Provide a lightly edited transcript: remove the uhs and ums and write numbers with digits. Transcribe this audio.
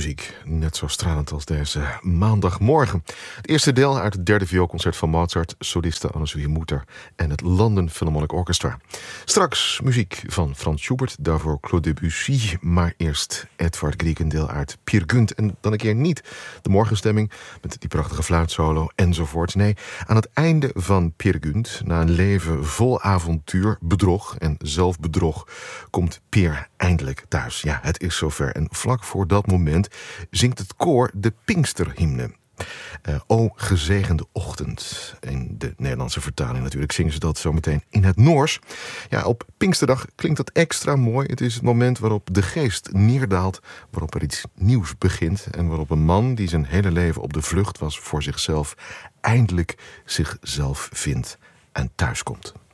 muziek, net zo stralend als deze maandagmorgen. Het eerste deel uit het derde vioolconcert van Mozart, soliste Anne-Sophie Mutter en het London Philharmonic Orchestra. Straks muziek van Franz Schubert, daarvoor Claude Debussy, maar eerst Edvard Grieg, een deel uit Peer Gynt. En dan een keer niet de morgenstemming met die prachtige fluitsolo enzovoort. Nee, aan het einde van Peer Gynt, na een leven vol avontuur, bedrog en zelfbedrog, komt Peer eindelijk thuis. Ja, het is zover. En vlak voor dat moment zingt het koor de Pinksterhymne. O gezegende ochtend. In de Nederlandse vertaling natuurlijk zingen ze dat zometeen in het Noors. Ja, op Pinksterdag klinkt dat extra mooi. Het is het moment waarop de geest neerdaalt, waarop er iets nieuws begint en waarop een man die zijn hele leven op de vlucht was voor zichzelf eindelijk zichzelf vindt en thuiskomt.